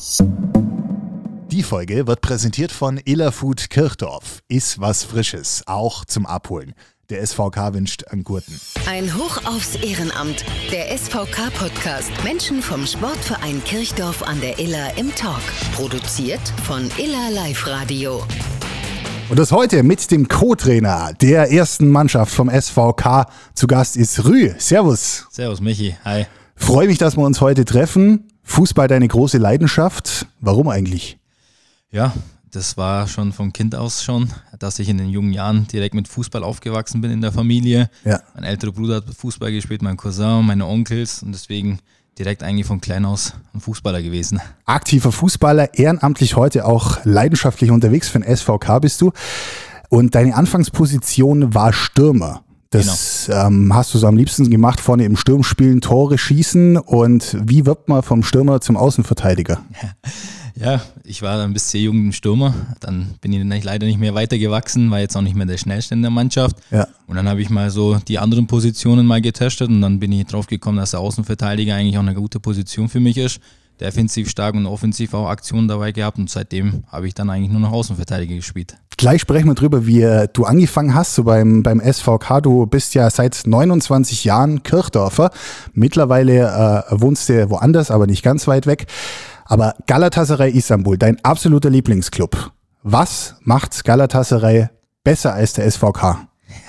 Die Folge wird präsentiert von Illerfood Kirchdorf. Iss was Frisches, auch zum Abholen. Der SVK wünscht einen guten. Ein Hoch aufs Ehrenamt. Der SVK-Podcast. Menschen vom Sportverein Kirchdorf an der Iller im Talk. Produziert von Iller Live Radio. Und das heute mit dem Co-Trainer der ersten Mannschaft vom SVK. Zu Gast ist Rü. Servus. Servus Michi, hi. Freue mich, dass wir uns heute treffen. Fußball deine große Leidenschaft. Warum eigentlich? Ja, das war schon vom Kind aus schon, dass ich in den jungen Jahren direkt mit Fußball aufgewachsen bin in der Familie. Ja. Mein älterer Bruder hat Fußball gespielt, mein Cousin, meine Onkels und deswegen direkt eigentlich von klein aus ein Fußballer gewesen. Aktiver Fußballer, ehrenamtlich heute auch leidenschaftlich unterwegs für den SVK bist du. Und deine Anfangsposition war Stürmer. Das hast du so am liebsten gemacht, vorne im Sturm spielen, Tore schießen. Und wie wird man vom Stürmer zum Außenverteidiger? Ja, ich war dann bis sehr jung ein Stürmer. Dann bin ich leider nicht mehr weitergewachsen, war jetzt auch nicht mehr der Schnellste in der Mannschaft. Ja. Und dann habe ich mal so die anderen Positionen mal getestet und dann bin ich drauf gekommen, dass der Außenverteidiger eigentlich auch eine gute Position für mich ist. Defensiv stark und offensiv auch Aktionen dabei gehabt und seitdem habe ich dann eigentlich nur noch Außenverteidiger gespielt. Gleich sprechen wir drüber, wie du angefangen hast, so beim SVK. Du bist ja seit 29 Jahren Kirchdorfer. Mittlerweile wohnst du woanders, aber nicht ganz weit weg. Aber Galatasaray Istanbul, dein absoluter Lieblingsclub. Was macht Galatasaray besser als der SVK?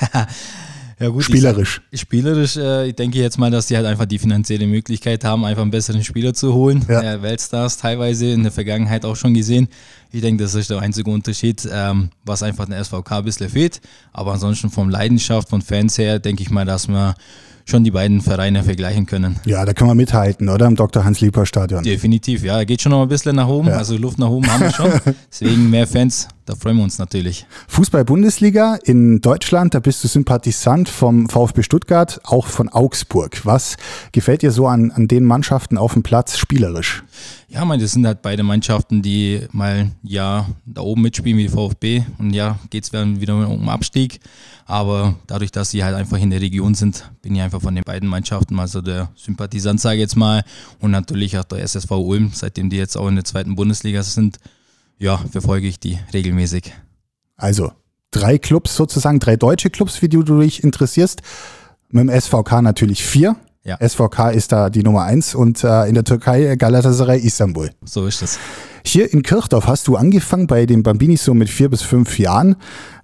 Ja gut, spielerisch. Ich denke jetzt mal, dass die halt einfach die finanzielle Möglichkeit haben, einfach einen besseren Spieler zu holen. Ja. Weltstars teilweise in der Vergangenheit auch schon gesehen. Ich denke, das ist der einzige Unterschied, was einfach den SVK ein bisschen fehlt. Aber ansonsten von Leidenschaft, von Fans her, denke ich mal, dass wir schon die beiden Vereine vergleichen können. Ja, da können wir mithalten, oder? Im Dr. Hans-Lieper-Stadion. Definitiv, ja. Geht schon noch ein bisschen nach oben, also Luft nach oben haben wir schon. Deswegen mehr Fans, da freuen wir uns natürlich. Fußball-Bundesliga in Deutschland, da bist du Sympathisant vom VfB Stuttgart, auch von Augsburg. Was gefällt dir so an den Mannschaften auf dem Platz spielerisch? Ja, das sind halt beide Mannschaften, die mal da oben mitspielen wie die VfB und geht es wieder um Abstieg. Aber dadurch, dass sie halt einfach in der Region sind, bin ich einfach von den beiden Mannschaften mal so der Sympathisant, sage ich jetzt mal. Und natürlich auch der SSV Ulm, seitdem die jetzt auch in der zweiten Bundesliga sind, verfolge ich die regelmäßig. Also 3 Clubs sozusagen, 3 deutsche Clubs, für die du dich interessierst. Mit dem SVK natürlich 4. Ja. SVK ist da die Nummer 1 und in der Türkei Galatasaray Istanbul. So ist es. Hier in Kirchdorf hast du angefangen bei den Bambinis so mit 4 bis 5 Jahren.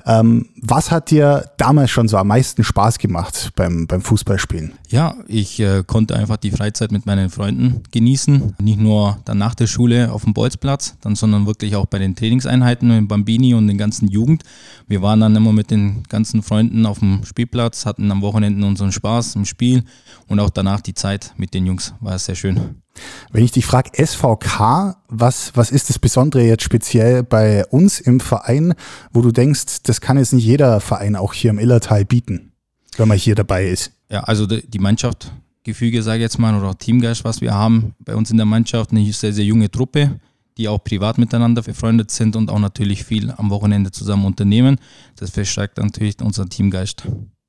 Was hat dir damals schon so am meisten Spaß gemacht beim Fußballspielen? Ja, ich konnte einfach die Freizeit mit meinen Freunden genießen. Nicht nur dann nach der Schule auf dem Bolzplatz, sondern wirklich auch bei den Trainingseinheiten mit Bambini und den ganzen Jugend. Wir waren dann immer mit den ganzen Freunden auf dem Spielplatz, hatten am Wochenende unseren Spaß im Spiel und auch danach die Zeit mit den Jungs war sehr schön. Wenn ich dich frage, SVK, was ist das Besondere jetzt speziell bei uns im Verein, wo du denkst, das kann jetzt nicht jeder Verein auch hier im Illertal bieten, wenn man hier dabei ist? Ja, also die Mannschaftsgefüge, sage ich jetzt mal, oder auch Teamgeist, was wir haben bei uns in der Mannschaft, eine sehr, sehr junge Truppe, die auch privat miteinander befreundet sind und auch natürlich viel am Wochenende zusammen unternehmen. Das verstärkt natürlich unseren Teamgeist.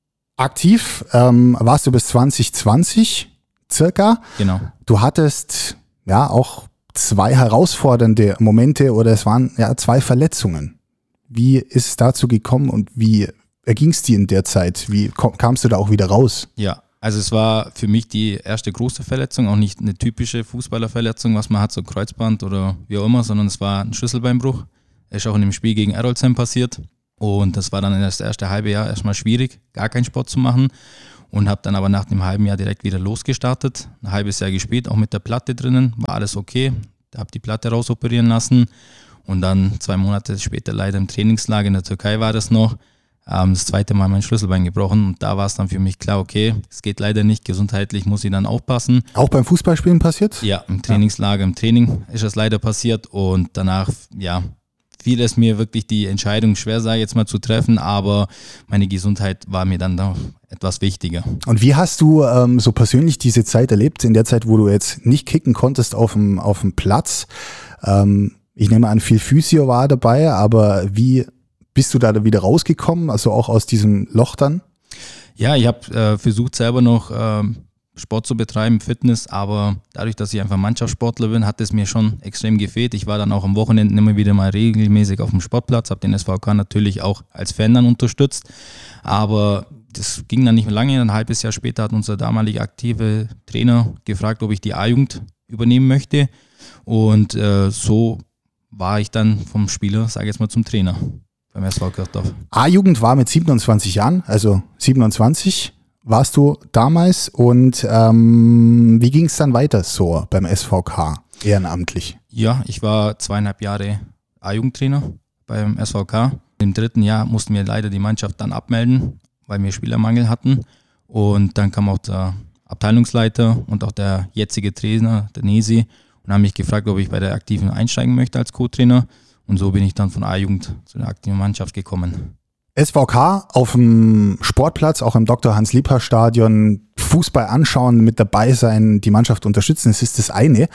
Aktiv warst du bis 2020 circa. Genau. Du hattest auch 2 herausfordernde Momente oder es waren 2 Verletzungen. Wie ist es dazu gekommen und wie erging es dir in der Zeit? Wie kamst du da auch wieder raus? Ja, also es war für mich die erste große Verletzung, auch nicht eine typische Fußballerverletzung, was man hat, so Kreuzband oder wie auch immer, sondern es war ein Schlüsselbeinbruch. Ist auch in dem Spiel gegen Erolzheim passiert und das war dann das erste halbe Jahr erstmal schwierig, gar keinen Sport zu machen. Und habe dann aber nach dem halben Jahr direkt wieder losgestartet. Ein halbes Jahr gespielt, auch mit der Platte drinnen, war alles okay. Habe die Platte rausoperieren lassen und dann 2 Monate später leider im Trainingslager in der Türkei war das noch. Das 2. Mal mein Schlüsselbein gebrochen und da war es dann für mich klar, okay, es geht leider nicht, gesundheitlich muss ich dann aufpassen. Auch beim Fußballspielen passiert? Ja, im Trainingslager, im Training ist es leider passiert und danach, fiel es mir wirklich die Entscheidung schwer, sage ich jetzt mal, zu treffen, aber meine Gesundheit war mir dann doch etwas wichtiger. Und wie hast du so persönlich diese Zeit erlebt, in der Zeit, wo du jetzt nicht kicken konntest auf dem Platz? Ich nehme an, viel Physio war dabei, aber wie bist du da wieder rausgekommen, also auch aus diesem Loch dann? Ja, ich habe versucht selber noch Sport zu betreiben, Fitness, aber dadurch, dass ich einfach Mannschaftssportler bin, hat es mir schon extrem gefehlt. Ich war dann auch am Wochenende immer wieder mal regelmäßig auf dem Sportplatz, habe den SVK natürlich auch als Fan dann unterstützt, aber das ging dann nicht lange. Ein halbes Jahr später hat unser damaliger aktive Trainer gefragt, ob ich die A-Jugend übernehmen möchte, und so war ich dann vom Spieler, sage ich jetzt mal, zum Trainer beim SV Kirchdorf. A-Jugend war mit 27 Jahren, also 27 warst du damals, und wie ging es dann weiter so beim SVK ehrenamtlich? Ja, ich war 2,5 Jahre A-Jugendtrainer beim SVK. Im 3. Jahr mussten wir leider die Mannschaft dann abmelden, weil wir Spielermangel hatten, und dann kam auch der Abteilungsleiter und auch der jetzige Trainer, der Nesi, und haben mich gefragt, ob ich bei der Aktiven einsteigen möchte als Co-Trainer, und so bin ich dann von A-Jugend zu der aktiven Mannschaft gekommen. SVK auf dem Sportplatz, auch im Dr. Hans-Liebhardt-Stadion, Fußball anschauen, mit dabei sein, die Mannschaft unterstützen, das ist das eine.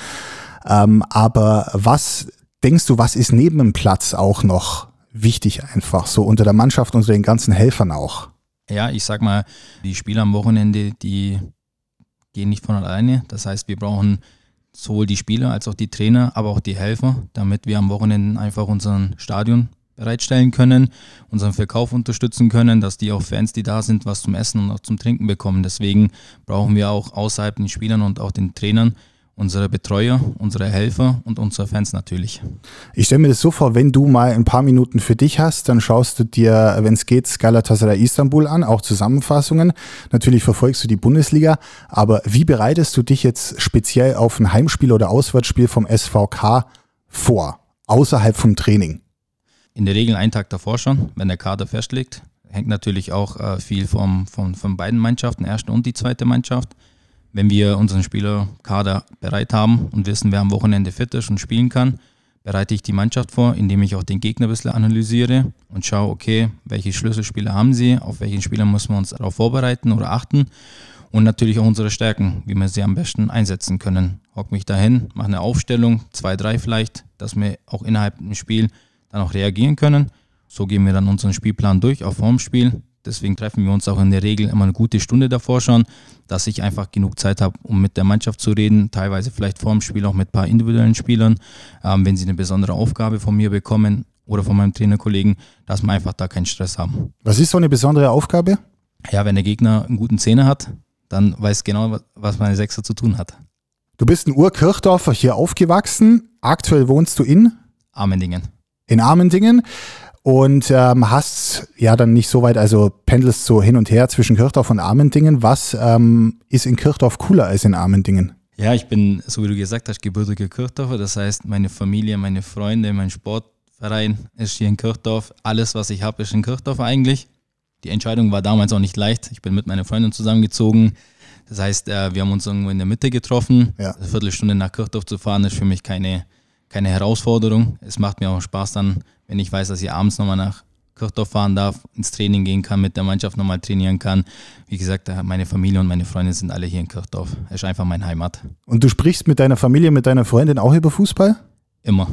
Aber was denkst du, was ist neben dem Platz auch noch wichtig einfach, so unter der Mannschaft, unter den ganzen Helfern auch? Ja, ich sag mal, die Spieler am Wochenende, die gehen nicht von alleine. Das heißt, wir brauchen sowohl die Spieler als auch die Trainer, aber auch die Helfer, damit wir am Wochenende einfach unseren Stadion bereitstellen können, unseren Verkauf unterstützen können, dass die auch Fans, die da sind, was zum Essen und auch zum Trinken bekommen. Deswegen brauchen wir auch außerhalb den Spielern und auch den Trainern unsere Betreuer, unsere Helfer und unsere Fans natürlich. Ich stelle mir das so vor, wenn du mal ein paar Minuten für dich hast, dann schaust du dir, wenn es geht, Galatasaray Istanbul an, auch Zusammenfassungen. Natürlich verfolgst du die Bundesliga, aber wie bereitest du dich jetzt speziell auf ein Heimspiel oder Auswärtsspiel vom SVK vor, außerhalb vom Training? In der Regel einen Tag davor schon, wenn der Kader festliegt. Hängt natürlich auch viel von beiden Mannschaften, erste und die zweite Mannschaft. Wenn wir unseren Spielerkader bereit haben und wissen, wer am Wochenende fit ist und spielen kann, bereite ich die Mannschaft vor, indem ich auch den Gegner ein bisschen analysiere und schaue, okay, welche Schlüsselspieler haben sie, auf welchen Spieler müssen wir uns darauf vorbereiten oder achten, und natürlich auch unsere Stärken, wie wir sie am besten einsetzen können. Hock mich dahin, mache eine Aufstellung, 2, 3 vielleicht, dass wir auch innerhalb des Spiels dann auch reagieren können. So gehen wir dann unseren Spielplan durch, auch vor dem Spiel. Deswegen treffen wir uns auch in der Regel immer eine gute Stunde davor schon, dass ich einfach genug Zeit habe, um mit der Mannschaft zu reden, teilweise vielleicht vor dem Spiel auch mit ein paar individuellen Spielern, wenn sie eine besondere Aufgabe von mir bekommen oder von meinem Trainerkollegen, dass wir einfach da keinen Stress haben. Was ist so eine besondere Aufgabe? Ja, wenn der Gegner einen guten Zehner hat, dann weiß genau, was meine Sechser zu tun hat. Du bist ein Urkirchdorfer, hier aufgewachsen, aktuell wohnst du in Amendingen. In Amendingen. Und hast ja dann nicht so weit, also pendelst so hin und her zwischen Kirchdorf und Amendingen. Was ist in Kirchdorf cooler als in Amendingen? Ja, ich bin, so wie du gesagt hast, gebürtiger Kirchdorfer. Das heißt, meine Familie, meine Freunde, mein Sportverein ist hier in Kirchdorf. Alles, was ich habe, ist in Kirchdorf eigentlich. Die Entscheidung war damals auch nicht leicht. Ich bin mit meiner Freundin zusammengezogen. Das heißt, wir haben uns irgendwo in der Mitte getroffen. Ja. Eine Viertelstunde nach Kirchdorf zu fahren, ist für mich keine Herausforderung. Es macht mir auch Spaß dann, wenn ich weiß, dass ich abends nochmal nach Kirchdorf fahren darf, ins Training gehen kann, mit der Mannschaft nochmal trainieren kann. Wie gesagt, meine Familie und meine Freunde sind alle hier in Kirchdorf. Das ist einfach meine Heimat. Und du sprichst mit deiner Familie, mit deiner Freundin auch über Fußball? Immer.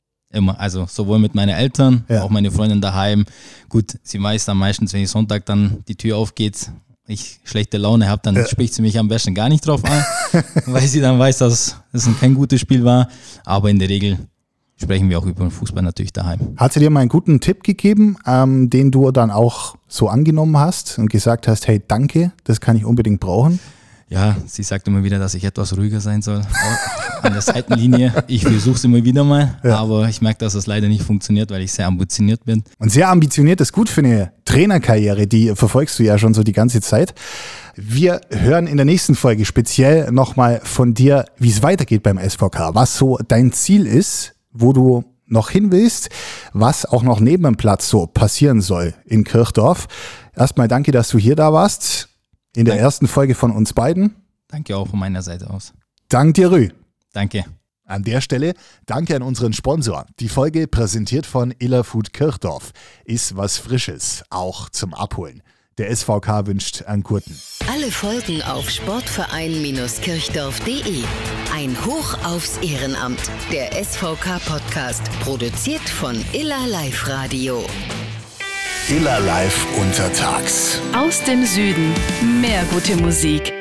Also sowohl mit meinen Eltern, auch meine Freundin daheim. Gut, sie weiß dann meistens, wenn ich Sonntag dann die Tür aufgeht, ich schlechte Laune habe, dann spricht sie mich am besten gar nicht drauf an, weil sie dann weiß, dass es kein gutes Spiel war. Aber in der Regel sprechen wir auch über den Fußball natürlich daheim. Hat sie dir mal einen guten Tipp gegeben, den du dann auch so angenommen hast und gesagt hast, hey, danke, das kann ich unbedingt brauchen? Ja, sie sagt immer wieder, dass ich etwas ruhiger sein soll an der Seitenlinie. Ich versuche es immer wieder mal, aber ich merke, dass es leider nicht funktioniert, weil ich sehr ambitioniert bin. Und sehr ambitioniert ist gut für eine Trainerkarriere, die verfolgst du ja schon so die ganze Zeit. Wir hören in der nächsten Folge speziell nochmal von dir, wie es weitergeht beim SVK, was so dein Ziel ist, wo du noch hin willst, was auch noch neben dem Platz so passieren soll in Kirchdorf. Erstmal danke, dass du hier da warst. In der ersten Folge von uns beiden. Danke auch von meiner Seite aus. Dank dir, Rü. Danke. An der Stelle danke an unseren Sponsor. Die Folge präsentiert von Iller Food Kirchdorf. Ist was Frisches, auch zum Abholen. Der SVK wünscht einen guten. Alle Folgen auf sportverein-kirchdorf.de. Ein Hoch aufs Ehrenamt. Der SVK-Podcast. Produziert von Iller Live Radio. Iller Live untertags. Aus dem Süden. Mehr gute Musik.